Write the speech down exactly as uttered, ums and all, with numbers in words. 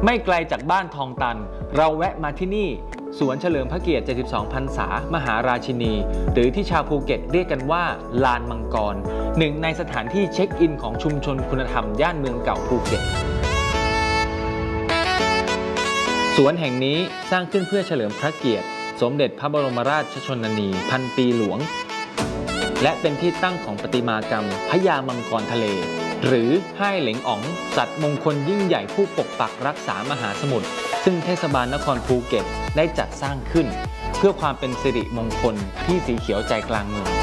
ไม่ไกลจากบ้านทองตันเราแวะมาที่นี่สวนเฉลิมพระเกียรติเจ็ดสิบสองพรรษามหาราชินีหรือที่ชาวภูเก็ตเรียกกันว่าลานมังกรหนึ่งในสถานที่เช็คอินของชุมชนคุณธรรมย่านเมืองเก่าภูเก็ตสวนแห่งนี้สร้างขึ้นเพื่อเฉลิมพระเกียรติสมเด็จพระบรมราชชนนีพันปีหลวงและเป็นที่ตั้งของประติมากรรมพญามังกรทะเลหรือห้ายเหลงอ๋องสัตว์มงคลยิ่งใหญ่ผู้ปกปักรักษามหาสมุทรซึ่งเทศบาลนครภูเก็ตได้จัดสร้างขึ้นเพื่อความเป็นสิริมงคลที่สีเขียวใจกลางเมือง